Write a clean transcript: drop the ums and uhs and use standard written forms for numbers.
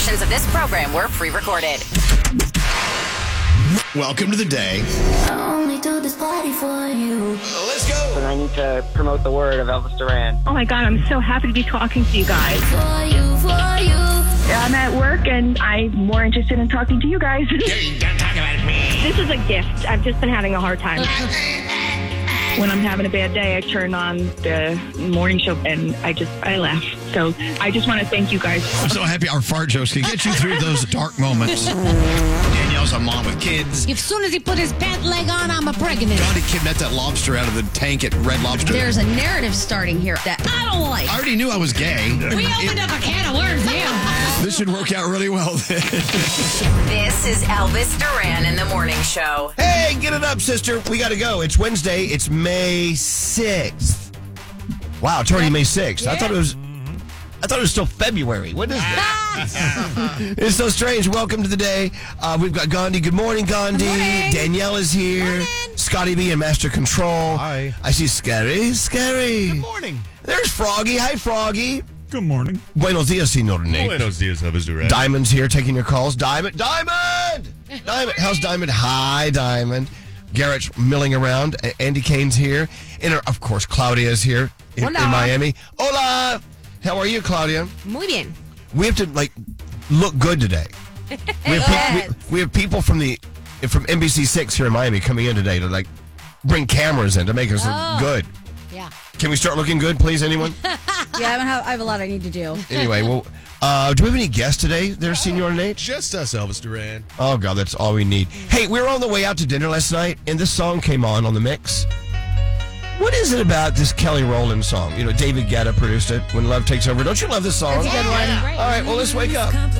Portions of this program were pre-recorded. Welcome to the day. I only do this party for you. Let's go. And I need to promote the word of Elvis Duran. Oh my God, I'm so happy to be talking to you guys. For you, for you. I'm at work and I'm more interested in talking to you guys. Don't talk about me. This is a gift. I've just been having a hard time. When I'm having a bad day, I turn on the morning show and I laugh. So I just want to thank you guys. I'm so happy our fart jokes can get you through those dark moments. Danielle's a mom with kids. As soon as he put his pant leg on, I'm a pregnant. Gandhi kidnapped that lobster out of the tank at Red Lobster. There's a narrative starting here that I don't like. I already knew I was gay. We opened up a can of worms here. This should work out really well then. This is Elvis Duran in the Morning Show. Hey, get it up, sister. We got to go. It's Wednesday. It's May 6th. Wow, it's already May 6th. I thought it was still February. What is that? It's so strange. Welcome to the day. We've got Gandhi. Good morning, Gandhi. Good morning. Danielle is here. Morning. Scotty B in Master Control. Hi. I see Scary. Good morning. There's Froggy. Hi, Froggy. Good morning. Buenos dias, Senor Nate. Buenos dias, Elvis Duran. Diamond's here taking your calls. Diamond! How's Diamond? Hi, Diamond. Garrett's milling around. Andy Kane's here. And, of course, Claudia's here in Miami. Hola! How are you, Claudia? Muy bien. We have to, look good today. We have people from NBC6 here in Miami coming in today to, bring cameras in to make us look good. Yeah. Can we start looking good, please, anyone? Yeah, I have a lot I need to do. Anyway, well, do we have any guests today there, Senor Nate? Just us, Elvis Duran. Oh, God, that's all we need. Hey, we were on the way out to dinner last night, and this song came on the mix. What is it about this Kelly Rowland song? You know, David Guetta produced it, When Love Takes Over. Don't you love this song? That's a good one. All right, well, let's wake up.